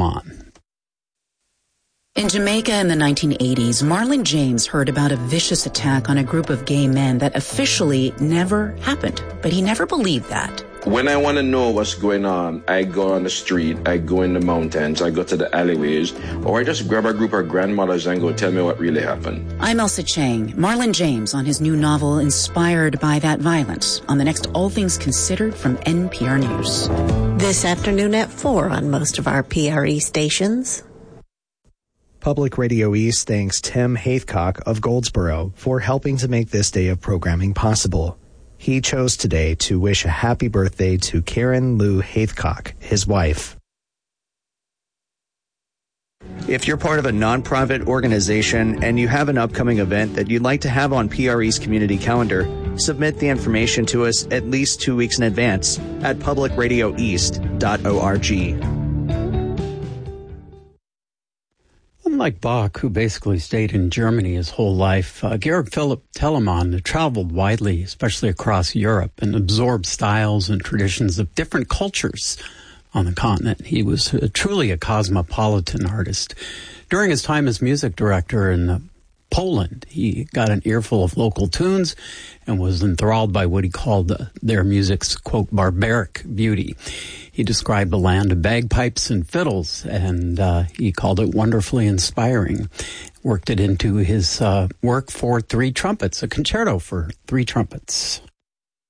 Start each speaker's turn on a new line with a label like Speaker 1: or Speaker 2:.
Speaker 1: Telemon.
Speaker 2: In Jamaica in the 1980s, Marlon James heard about a vicious attack on a group of gay men that officially never happened, but he never believed that.
Speaker 3: When I want to know what's going on, I go on the street, I go in the mountains, I go to the alleyways, or I just grab a group of grandmothers and go tell me what really happened.
Speaker 2: I'm Elsa Chang. Marlon James on his new novel, Inspired by That Violence, on the next All Things Considered from NPR News.
Speaker 4: This afternoon at 4 on most of our PRE stations.
Speaker 5: Public Radio East thanks Tim Haithcock of Goldsboro for helping to make this day of programming possible. He chose today to wish a happy birthday to Karen Lou Haithcock, his wife. If you're part of a nonprofit organization and you have an upcoming event that you'd like to have on PRE's community calendar, submit the information to us at least 2 weeks in advance at publicradioeast.org.
Speaker 1: Unlike Bach, who basically stayed in Germany his whole life, Georg Philipp Telemann traveled widely, especially across Europe, and absorbed styles and traditions of different cultures on the continent. He was truly a cosmopolitan artist. During his time as music director in Poland, he got an earful of local tunes and was enthralled by what he called their music's, quote, barbaric beauty. He described the land of bagpipes and fiddles, and he called it wonderfully inspiring. Worked it into his work for three trumpets, a concerto for three trumpets.